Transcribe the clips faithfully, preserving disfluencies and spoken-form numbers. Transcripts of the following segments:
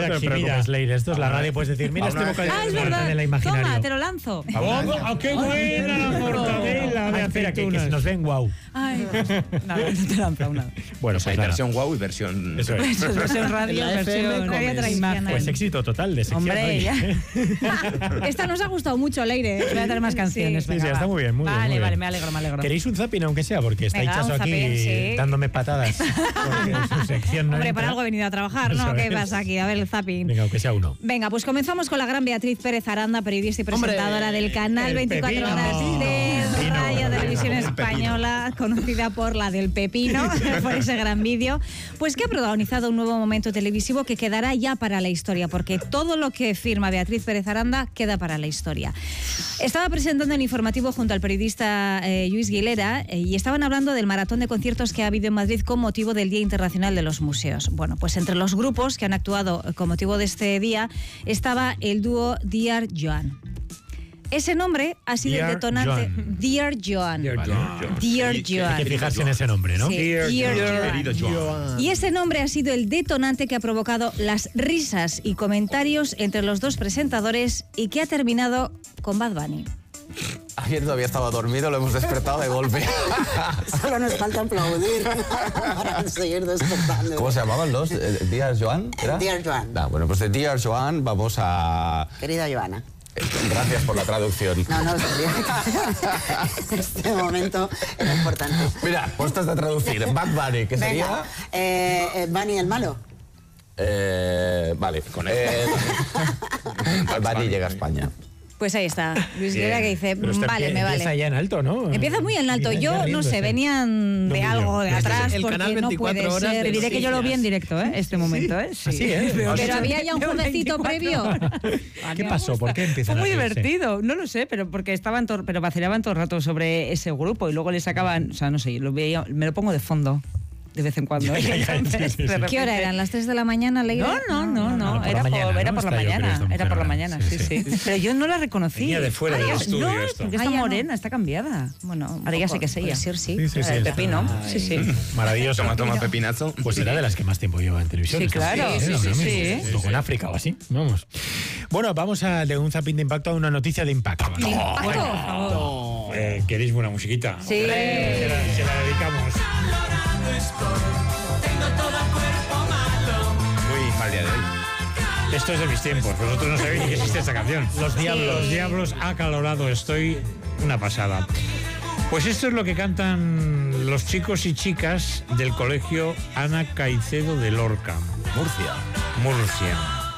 no te preocupes, Leire. Esto es la radio, puedes decir, mira este bocadillo ah, es verdad. de la imaginario. Toma, te lo lanzo. ¡Oh, qué buena la mortadela de espera, que, que se nos ven guau. Ay, no, no te lanzo una. Bueno, pues hay nada. versión guau y versión... Eso es. Eso es versión radio, versión radio tradicional. Pues éxito total de sección. Hombre, ya. Esta nos ha gustado mucho, Leire. Voy a tener más canciones. Sí, sí, sí, está muy bien, muy vale, bien. Vale, vale, me alegro, me alegro. ¿Queréis un zapping aunque sea? Porque está Venga, Itxaso aquí zapping, sí. dándome patadas. Porque su sección no Hombre, entra. para algo he venido a trabajar, ¿no? Eso ¿Qué es. pasa aquí? A ver el zapping. Venga, aunque sea uno. Venga, pues comenzamos con la gran Beatriz Pérez Aranda, periodista y presentadora Hombre, del canal el veinticuatro pepino. horas de Pepino. Radio Televisión El Española, conocida por la del pepino, por ese gran vídeo, pues que ha protagonizado un nuevo momento televisivo que quedará ya para la historia, porque todo lo que firma Beatriz Pérez Aranda queda para la historia. Estaba presentando el informativo junto al periodista eh, Lluís Guilera eh, y estaban hablando del maratón de conciertos que ha habido en Madrid con motivo del Día Internacional de los Museos. Bueno, pues entre los grupos que han actuado con motivo de este día estaba el dúo Dear Joan. Ese nombre ha sido Dear el detonante. Joan. Dear Joan. Dear Vale, Joan. Joan. Dear Y- Joan. Hay que fijarse en ese nombre, ¿no? Sí, Dear, Joan. Querido Joan. Y ese nombre ha sido el detonante que ha provocado las risas y comentarios entre los dos presentadores y que ha terminado con Bad Bunny. Ayer todavía estaba dormido, lo hemos despertado de golpe. Solo nos falta aplaudir para seguir despertando. ¿Cómo se llamaban los? Eh, ¿Dear Joan? ¿Era? Dear Joan. Ah, bueno, pues de Dear Joan vamos a... Querida Joana. Eh, Gracias por la traducción. No, no, en este momento era importante. Mira, puestos de traducir. Bad Bunny, ¿qué sería? Venga, eh, eh, Bunny el malo. Eh, vale, con eh, Bad Bunny llega a España. Pues ahí está, Luis Guerra, que dice, Pero este vale, empie- me Empieza vale. ya en alto, ¿no? Empieza muy en alto. Empieza Yo ya no riéndose. sé, venían de No, algo de yo. Este es atrás el porque canal no veinticuatro puede horas ser. de Te diré que yo lo vi en directo, ¿eh? Este momento, ¿eh? Sí. Así, ¿eh? Pero había ya un jueguecito previo. ¿Qué pasó? ¿Por qué empiezan Fue muy a reírse? divertido, no lo sé, pero porque estaban todo, pero vacilaban todo el rato sobre ese grupo y luego le sacaban, o sea, no sé, lo veía, me lo pongo de fondo de vez en cuando. Ya, ya, Entonces, sí, sí, de sí. repente- ¿Qué hora eran? ¿Las tres de la mañana, Leire? No, no, no, no, por la era, mañana, por, era ¿no? por la Está, yo creo, mañana, esta era mujer por la ahora. mañana, Sí, sí, sí. sí. Pero yo no la reconocí. Venía de fuera del Ay, estudio no, esto. porque Ah, está ya no. morena, está cambiada. Bueno, un Ahora ya poco, sé que es ella. pues sí, sí. Sí, sí, La sí, del está- pepino, Ay, sí, sí. Maravilloso. Toma, toma, pepinazo. Pues será de las que más tiempo lleva en televisión. Sí, esta claro, mujer, sí, ¿eh? sí, Ahora sí, mismo. ¿eh? Luego en África o así. Vamos. Bueno, vamos a de un zapping de impacto a una noticia de impacto. Impacto, por favor. Eh, ¿Queréis buena musiquita? Sí. Se la, se la dedicamos. Muy mal día de hoy. Esto es de mis tiempos. Vosotros no sabéis ni que existe esta canción. Los diablos. Los diablos acalorado estoy. Una pasada. Pues esto es lo que cantan los chicos y chicas del colegio Ana Caicedo de Lorca, Murcia. Murcia.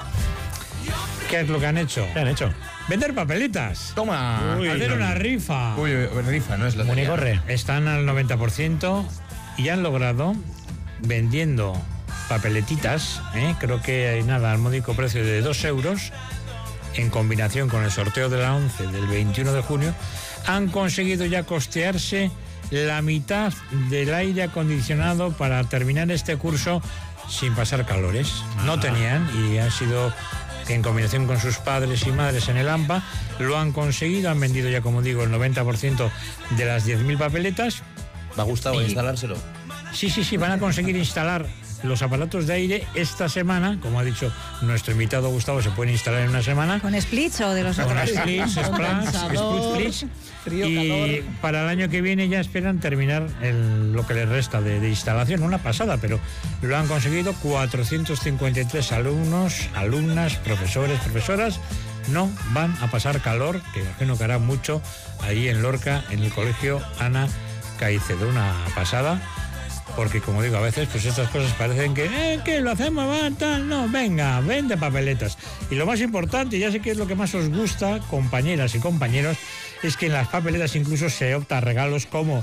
¿Qué es lo que han hecho? ¿Qué han hecho? Vender papeletas. Toma. Uy, hacer una rifa. Uy, uy, uy, rifa, no es la Municorre. Están al noventa por ciento y han logrado, vendiendo papeletitas, ¿eh? creo que hay nada, al módico precio de dos euros, en combinación con el sorteo de la once del veintiuno de junio, han conseguido ya costearse la mitad del aire acondicionado para terminar este curso sin pasar calores. No tenían y ha sido en combinación con sus padres y madres en el AMPA, lo han conseguido, han vendido ya, como digo, el noventa por ciento de las diez mil papeletas. ¿Me ha gustado Y- instalárselo? Sí, sí, sí, van a conseguir instalar los aparatos de aire esta semana. Como ha dicho nuestro invitado Gustavo, se pueden instalar en una semana. ¿Con splits o de los Con otros? splits, splash, Condensador, split, splits. frío, Y calor. para el año que viene ya esperan terminar el- lo que les resta de, de instalación. Una pasada, pero lo han conseguido cuatrocientos cincuenta y tres alumnos, alumnas, profesores, profesoras. No van a pasar calor, que imagino que hará mucho ahí en Lorca, en el colegio Ana Caicedo. Una pasada. Porque, como digo, a veces pues estas cosas parecen que, eh, que lo hacemos, va, tal, no, venga, vende papeletas. Y lo más importante, ya sé que es lo que más os gusta, compañeras y compañeros, es que en las papeletas incluso se opta a regalos como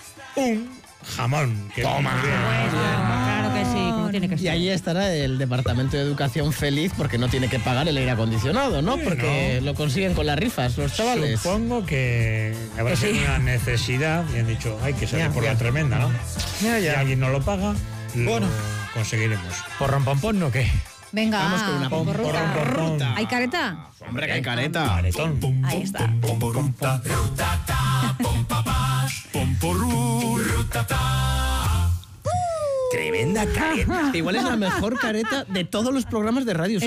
un jamón. Que Toma. muy bien. Claro que sí, como tiene que Y ser. ahí estará el Departamento de Educación feliz porque no tiene que pagar el aire acondicionado, ¿no? Sí, porque no. lo consiguen con las rifas los chavales. Supongo que habrá Que sí. sido una necesidad y han dicho, hay que salir Ya, por ya. la tremenda, ¿no? Ya, ya. Si alguien no lo paga, lo Bueno. conseguiremos. ¿Por rompompón no qué? Venga, Vamos con una por ruta. Porrum. ¿Hay careta? Hombre, que hay careta. Caretón. Ahí está. Tremenda careta. Igual es la mejor careta de todos los programas de radio.